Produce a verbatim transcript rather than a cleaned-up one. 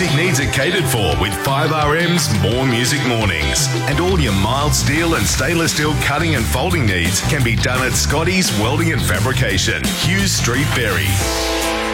music needs are catered for with five R M's More Music Mornings. And all your mild steel and stainless steel cutting and folding needs can be done at Scotty's Welding and Fabrication, Hughes Street, Berry.